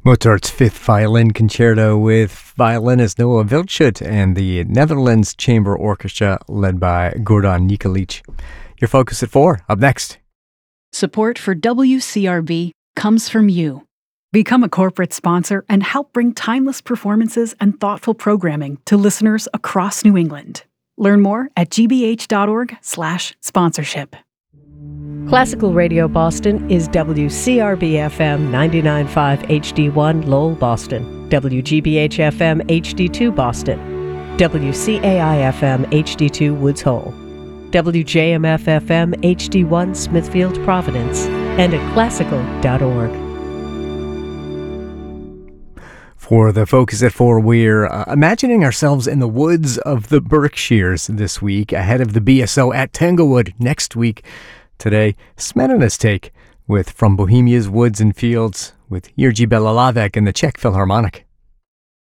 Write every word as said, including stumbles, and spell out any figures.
Mozart's Fifth Violin Concerto with violinist Noah Wildschut and the Netherlands Chamber Orchestra led by Gordon Nikolic. Your Focus at four, up next. Support for W C R B comes from you. Become a corporate sponsor and help bring timeless performances and thoughtful programming to listeners across New England. Learn more at gbh.org slash sponsorship. Classical Radio Boston is W C R B F M ninety-nine point five H D one Lowell, Boston, W G B H F M H D two Boston, W C A I F M H D two Woods Hole, W J M F F M H D one Smithfield, Providence, and at classical dot org. For the Focus at four, we're uh, imagining ourselves in the woods of the Berkshires this week, ahead of the B S O at Tanglewood next week. Today, Smetana's take with From Bohemia's Woods and Fields with Jiří Bělohlávek and the Czech Philharmonic.